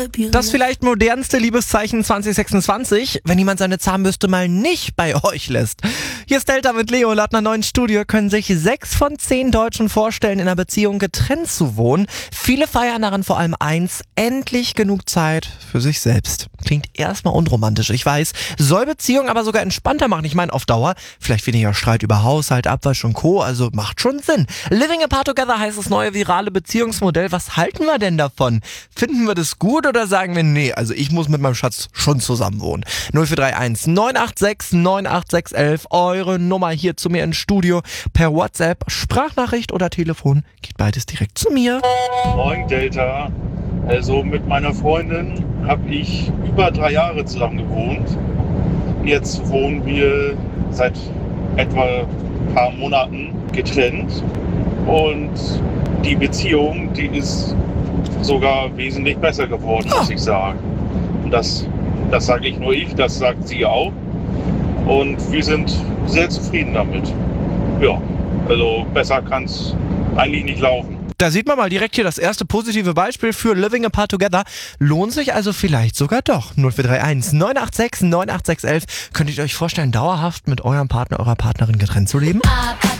Das vielleicht modernste Liebeszeichen 2026, wenn jemand seine Zahnbürste mal nicht bei euch lässt. Hier ist Delta mit Leo. Laut einer neuen Studie können sich 6 von 10 Deutschen vorstellen, in einer Beziehung getrennt zu wohnen. Viele feiern darin vor allem eins: endlich genug Zeit für sich selbst. Klingt erstmal unromantisch, ich weiß. Soll Beziehungen aber sogar entspannter machen. Ich meine, auf Dauer vielleicht weniger Streit über Haushalt, Abwasch und Co. Also macht schon Sinn. Living Apart Together heißt das neue virale Beziehungsmodell. Was halten wir denn davon? Finden wir das gut oder sagen wir, nee, also ich muss mit meinem Schatz schon zusammen wohnen? 0431 986 98611, eure Nummer hier zu mir ins Studio. Per WhatsApp, Sprachnachricht oder Telefon geht beides direkt zu mir. Moin Delta. Also mit meiner Freundin habe ich über 3 Jahre zusammen gewohnt. Jetzt wohnen wir seit etwa ein paar Monaten getrennt. Und die Beziehung, die ist sogar wesentlich besser geworden, muss ich sagen. Und das sage nicht nur ich, das sagt sie auch. Und wir sind sehr zufrieden damit. Ja, also besser kann es eigentlich nicht laufen. Da sieht man mal direkt hier das erste positive Beispiel für Living Apart Together. Lohnt sich also vielleicht sogar doch. 0431 986 98611. Könnt ihr euch vorstellen, dauerhaft mit eurem Partner, eurer Partnerin getrennt zu leben?